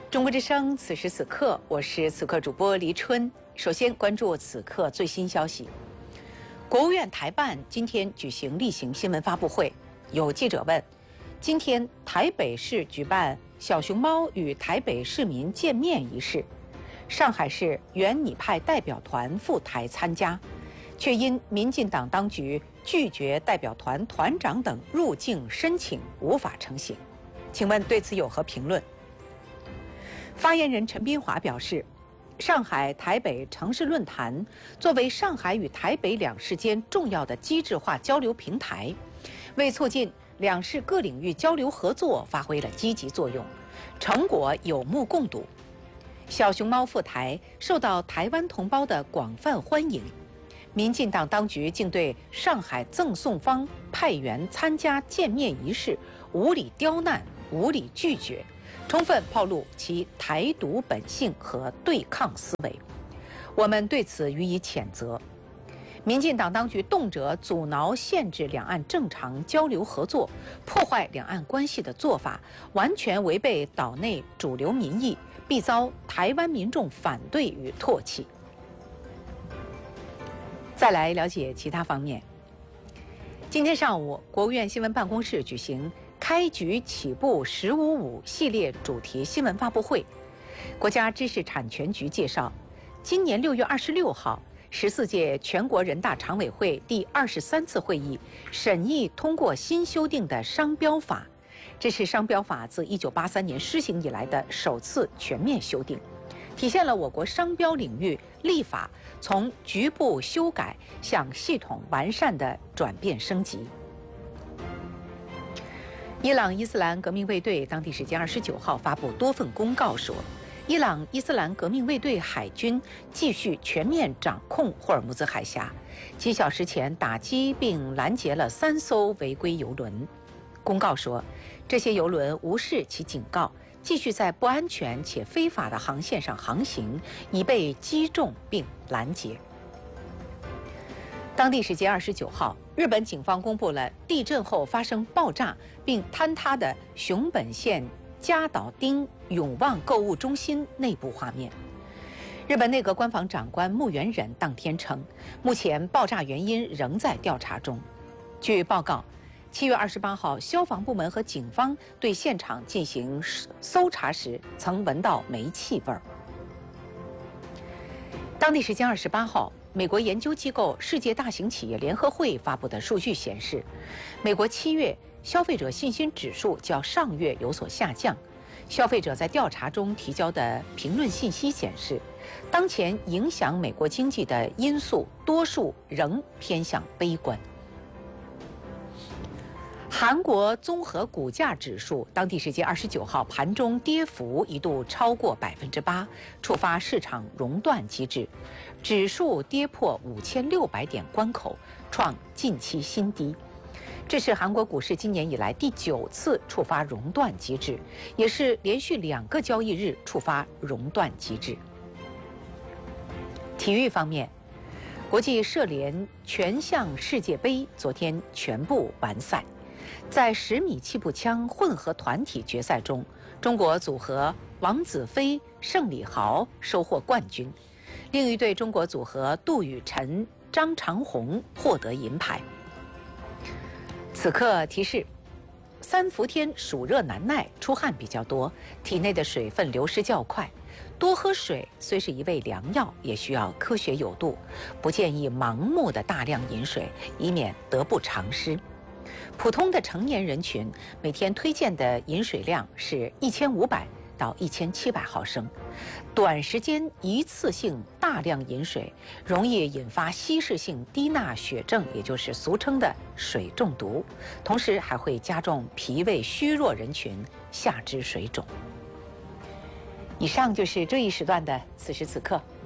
中国之声，此时此刻，我是此刻主播黎春。首先关注此刻最新消息。国务院台办今天举行例行新闻发布会，有记者问：今天台北市举办小熊猫与台北市民见面仪式，上海市原拟派代表团赴台参加，却因民进党当局拒绝代表团团长等入境申请，无法成行。请问对此有何评论？发言人陈斌华表示，上海、台北城市论坛作为上海与台北两市间重要的机制化交流平台，为促进两市各领域交流合作发挥了积极作用，成果有目共睹。小熊猫赴台受到台湾同胞的广泛欢迎，民进党当局竟对上海赠送方派员参加见面仪式无理刁难、无理拒绝，充分暴露其台独本性和对抗思维，我们对此予以谴责。民进党当局动辄阻挠、限制两岸正常交流合作，破坏两岸关系的做法，完全违背岛内主流民意，必遭台湾民众反对与唾弃。再来了解其他方面。今天上午，国务院新闻办公室举行开局起步“1055”系列主题新闻发布会。国家知识产权局介绍，今年6月26号，14届全国人大常委会第23次会议审议通过新修订的商标法，这是商标法自1983年施行以来的首次全面修订，体现了我国商标领域立法从局部修改向系统完善的转变升级。伊朗伊斯兰革命卫队当地时间29号发布多份公告说，伊朗伊斯兰革命卫队海军继续全面掌控霍尔木兹海峡，几小时前打击并拦截了3艘违规油轮。公告说，这些油轮无视其警告，继续在不安全且非法的航线上航行，已被击中并拦截。当地时间29号，日本警方公布了地震后发生爆炸并坍塌的熊本县加岛町永旺购物中心内部画面。日本内阁官房长官木原忍当天称，目前爆炸原因仍在调查中。据报告，7月28号，消防部门和警方对现场进行搜查时，曾闻到煤气味儿。当地时间28号，美国研究机构世界大型企业联合会发布的数据显示，美国7月消费者信心指数较上月有所下降。消费者在调查中提交的评论信息显示，当前影响美国经济的因素多数仍偏向悲观。韩国综合股价指数当地时间29号盘中跌幅一度超过8%，触发市场熔断机制，指数跌破5600点关口，创近期新低。这是韩国股市今年以来第9次触发熔断机制，也是连续2个交易日触发熔断机制。体育方面，国际射联全项世界杯昨天全部完赛。在10米气步枪混合团体决赛中，中国组合王子飞、盛礼豪收获冠军，另一对中国组合杜雨辰、张长虹获得银牌。此刻提示：3伏天暑热难耐，出汗比较多，体内的水分流失较快。多喝水虽是一味良药，也需要科学有度，不建议盲目的大量饮水，以免得不偿失。普通的成年人群每天推荐的饮水量是1500到1700毫升，短时间一次性大量饮水容易引发稀释性低钠血症，也就是俗称的水中毒，同时还会加重脾胃虚弱人群下肢水肿。以上就是这一时段的此时此刻。